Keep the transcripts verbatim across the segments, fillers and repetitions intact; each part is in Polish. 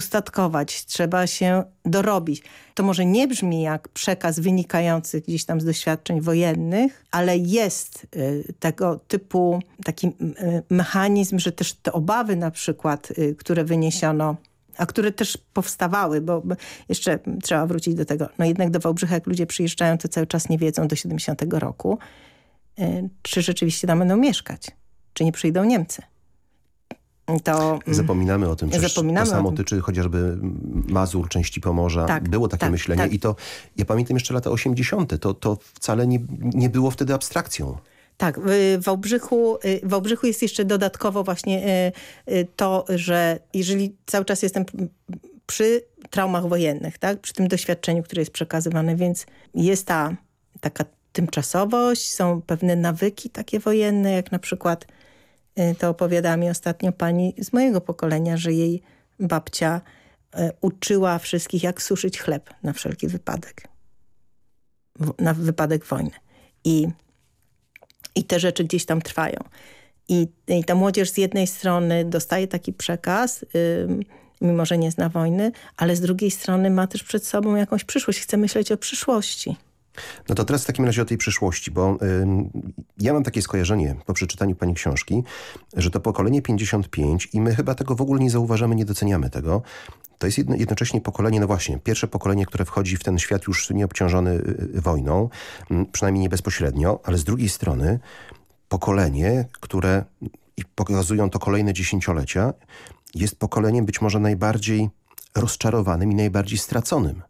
ustatkować, trzeba się dorobić. To może nie brzmi jak przekaz wynikający gdzieś tam z doświadczeń wojennych, ale jest y, tego typu taki y, mechanizm, że też te obawy na przykład, y, które wyniesiono, a które też powstawały, bo jeszcze trzeba wrócić do tego. No jednak do Wałbrzycha, jak ludzie przyjeżdżają, to cały czas nie wiedzą do siedemdziesiątego roku, y, czy rzeczywiście tam będą mieszkać, czy nie przyjdą Niemcy. To, zapominamy o tym. Zapominamy to samo o tym. tyczy chociażby Mazur, części Pomorza. Tak, było takie tak, myślenie tak. i to, ja pamiętam jeszcze lata osiemdziesiąte. To, to wcale nie, nie było wtedy abstrakcją. Tak, w Wałbrzychu, w Wałbrzychu jest jeszcze dodatkowo właśnie to, że jeżeli cały czas jestem przy traumach wojennych, tak, przy tym doświadczeniu, które jest przekazywane, więc jest ta taka tymczasowość, są pewne nawyki takie wojenne, jak na przykład to opowiadała mi ostatnio pani z mojego pokolenia, że jej babcia uczyła wszystkich, jak suszyć chleb na wszelki wypadek. Na wypadek wojny. I, i te rzeczy gdzieś tam trwają. I, i ta młodzież z jednej strony dostaje taki przekaz, yy, mimo że nie zna wojny, ale z drugiej strony ma też przed sobą jakąś przyszłość. Chce myśleć o przyszłości. No to teraz w takim razie o tej przyszłości, bo y, ja mam takie skojarzenie po przeczytaniu pani książki, że to pokolenie pięćdziesiąt pięć i my chyba tego w ogóle nie zauważamy, nie doceniamy tego. To jest jedno, jednocześnie pokolenie, no właśnie, pierwsze pokolenie, które wchodzi w ten świat już nieobciążony y, wojną, y, przynajmniej nie bezpośrednio, ale z drugiej strony pokolenie, które, i pokazują to kolejne dziesięciolecia, jest pokoleniem być może najbardziej rozczarowanym i najbardziej straconym.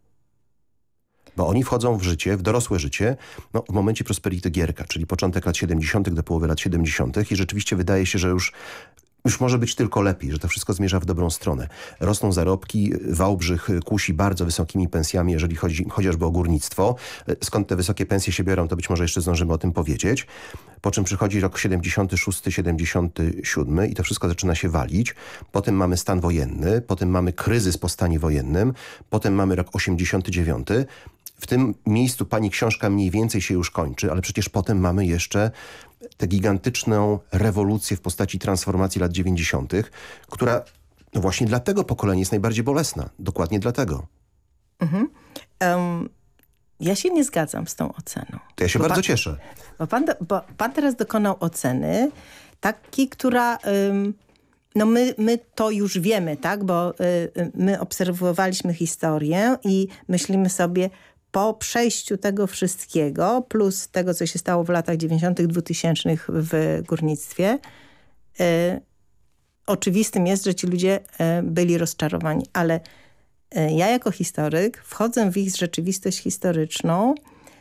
Bo oni wchodzą w życie, w dorosłe życie, no, w momencie prosperity Gierka, czyli początek lat siedemdziesiątych do połowy lat siedemdziesiątych i rzeczywiście wydaje się, że już, już może być tylko lepiej, że to wszystko zmierza w dobrą stronę. Rosną zarobki, Wałbrzych kusi bardzo wysokimi pensjami, jeżeli chodzi chociażby o górnictwo. Skąd te wysokie pensje się biorą, to być może jeszcze zdążymy o tym powiedzieć. Po czym przychodzi rok siedemdziesiąty szósty, siedemdziesiąty siódmy i to wszystko zaczyna się walić. Potem mamy stan wojenny, potem mamy kryzys po stanie wojennym, potem mamy rok osiemdziesiąty dziewiąty. W tym miejscu pani książka mniej więcej się już kończy, ale przecież potem mamy jeszcze tę gigantyczną rewolucję w postaci transformacji lat dziewięćdziesiątych, która no właśnie dla tego pokolenia jest najbardziej bolesna. Dokładnie dlatego. Mhm. Um, ja się nie zgadzam z tą oceną. To ja się bo bardzo pan, cieszę. Bo pan, bo pan teraz dokonał oceny takiej, która... Um, No my, my to już wiemy, tak? Bo y, my obserwowaliśmy historię i myślimy sobie, po przejściu tego wszystkiego, plus tego, co się stało w latach dziewięćdziesiątych, dwutysięcznych w górnictwie, y, oczywistym jest, że ci ludzie y, byli rozczarowani. Ale y, ja jako historyk wchodzę w ich rzeczywistość historyczną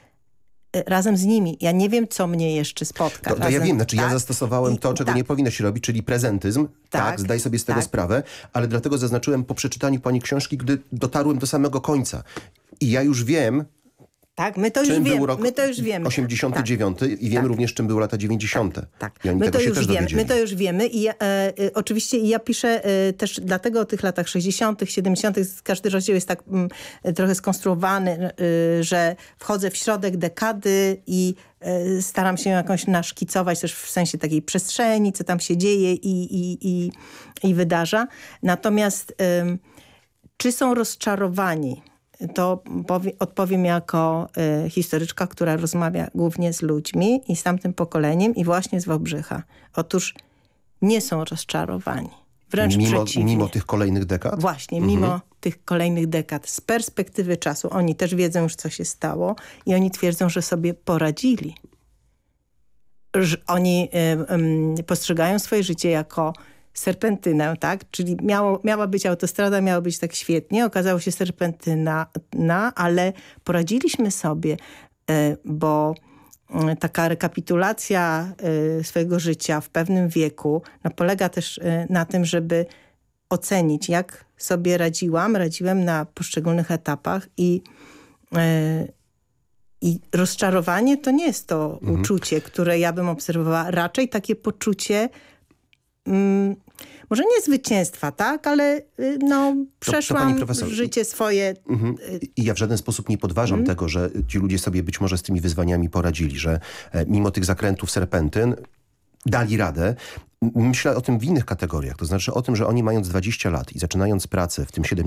y, razem z nimi. Ja nie wiem, co mnie jeszcze spotka. To, to razem, ja wiem, znaczy tak? ja zastosowałem I, to, czego tak. nie powinno się robić, czyli prezentyzm. Tak, tak zdaj sobie z tego tak. sprawę, ale dlatego zaznaczyłem po przeczytaniu pani książki, gdy dotarłem do samego końca. I ja już wiem, tak, my to już czym wiemy. był rok My to już wiemy. osiemdziesiąty dziewiąty tak. i wiem tak. również, czym były lata dziewięćdziesiąte. Tak, tak. I oni my tego to się już też wiemy. dowiedzieli. My to już wiemy i ja, e, oczywiście ja piszę e, też dlatego o tych latach sześćdziesiątych, siedemdziesiątych. Każdy rozdział jest tak m, trochę skonstruowany, e, że wchodzę w środek dekady i e, staram się jakąś naszkicować też w sensie takiej przestrzeni, co tam się dzieje i, i, i, i wydarza. Natomiast e, czy są rozczarowani? To powie, odpowiem jako y, historyczka, która rozmawia głównie z ludźmi i z tamtym pokoleniem i właśnie z Wałbrzycha. Otóż nie są rozczarowani. Wręcz mimo, przeciwnie. Mimo tych kolejnych dekad? Właśnie, mhm. mimo tych kolejnych dekad. Z perspektywy czasu oni też wiedzą już, co się stało i oni twierdzą, że sobie poradzili. Że oni y, y, postrzegają swoje życie jako serpentynę, tak? Czyli miało, miała być autostrada, miało być tak świetnie. Okazało się serpentyna, na, ale poradziliśmy sobie, bo taka rekapitulacja swojego życia w pewnym wieku no, polega też na tym, żeby ocenić, jak sobie radziłam, radziłem na poszczególnych etapach i, i rozczarowanie to nie jest to mhm. uczucie, które ja bym obserwowała. Raczej takie poczucie Mm, może nie zwycięstwa, tak? Ale no, przeszłam to, to życie swoje. Mhm. I ja w żaden sposób nie podważam mhm. tego, że ci ludzie sobie być może z tymi wyzwaniami poradzili, że e, mimo tych zakrętów serpentyn dali radę. Myślę o tym w innych kategoriach. To znaczy o tym, że oni mając dwadzieścia lat i zaczynając pracę w tym siedemdziesiątym